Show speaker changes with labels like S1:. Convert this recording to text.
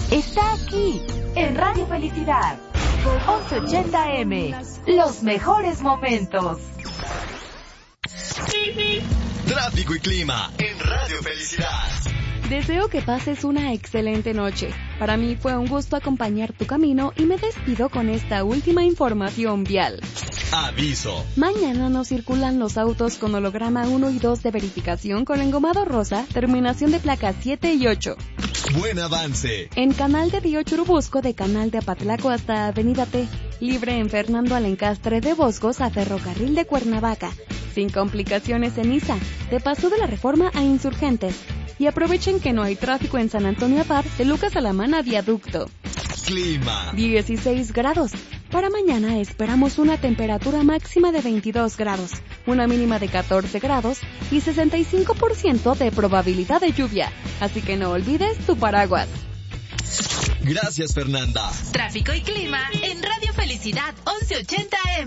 S1: está aquí, en Radio Felicidad. 1180M, los mejores momentos.
S2: Tráfico y clima en Radio Felicidad.
S3: Deseo que pases una excelente noche. Para mí fue un gusto acompañar tu camino y me despido con esta última información vial.
S2: Aviso.
S3: Mañana no circulan los autos con holograma 1 y 2 de verificación con engomado rosa, terminación de placas 7 y 8.
S2: Buen avance.
S3: En Canal de Río Churubusco, de Canal de Apatlaco hasta Avenida T. Libre en Fernando Alencastre de Boscos a Ferrocarril de Cuernavaca. Sin complicaciones en Iza, de Paso de la Reforma a Insurgentes. Y aprovechen que no hay tráfico en San Antonio Abad, de Lucas Alamán a Viaducto.
S2: Clima.
S3: 16 grados. Para mañana esperamos una temperatura máxima de 22 grados, una mínima de 14 grados y 65% de probabilidad de lluvia. Así que no olvides tu paraguas.
S2: Gracias, Fernanda.
S1: Tráfico y clima en Radio Felicidad 1180M.